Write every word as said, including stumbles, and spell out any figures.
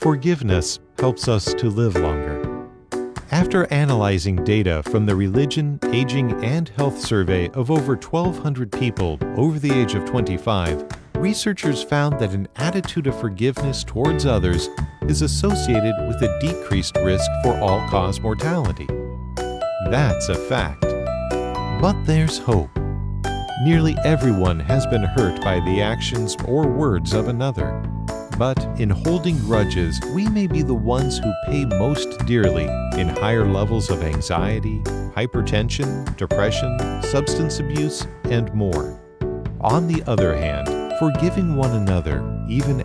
Forgiveness helps us to live longer. After analyzing data from the Religion, Aging, and Health Survey of over twelve hundred people over the age of twenty-five, researchers found that an attitude of forgiveness towards others is associated with a decreased risk for all-cause mortality. That's a fact. But there's hope. Nearly everyone has been hurt by the actions or words of another. But in holding grudges, we may be the ones who pay most dearly in higher levels of anxiety, hypertension, depression, substance abuse, and more. On the other hand, forgiving one another, even